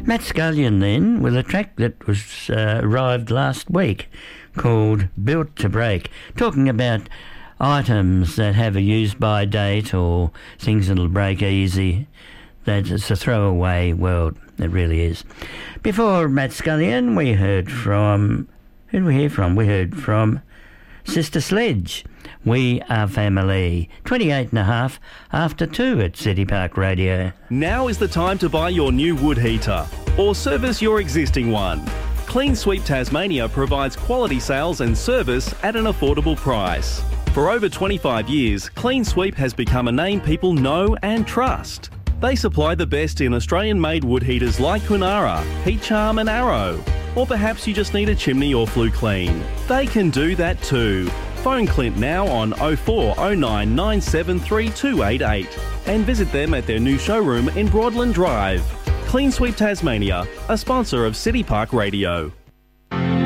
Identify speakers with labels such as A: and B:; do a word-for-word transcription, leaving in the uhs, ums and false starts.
A: Matt Scullion then, with a track that was uh, arrived last week called Built to Break, talking about items that have a use-by date or things that'll break easy. That it's a throwaway world, it really is. Before Matt Scullion, we heard from... Who did we hear from? We heard from Sister Sledge. We Are Family. twenty-eight and a half after two at City Park Radio.
B: Now is the time to buy your new wood heater or service your existing one. Clean Sweep Tasmania provides quality sales and service at an affordable price. For over twenty-five years, Clean Sweep has become a name people know and trust. They supply the best in Australian-made wood heaters like Kunara, Heat Charm and Arrow. Or perhaps you just need a chimney or flue clean. They can do that too. Phone Clint now on oh four oh nine nine seven three two eight eight and visit them at their new showroom in Broadland Drive. Clean Sweep Tasmania, a sponsor of City Park Radio.